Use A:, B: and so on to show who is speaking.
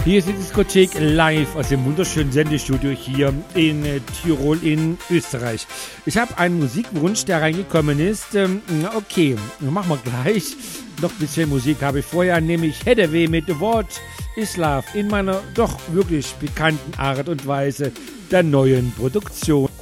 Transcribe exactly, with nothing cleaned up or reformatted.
A: Hier ist die Diskothek live aus dem wunderschönen Sendestudio hier in äh, Tirol in Österreich. Ich habe einen Musikwunsch, der reingekommen ist. Ähm, okay, machen wir gleich. Noch ein bisschen Musik habe ich vorher, nämlich Hathaway mit What is Love in meiner doch wirklich bekannten Art und Weise der neuen Produktion.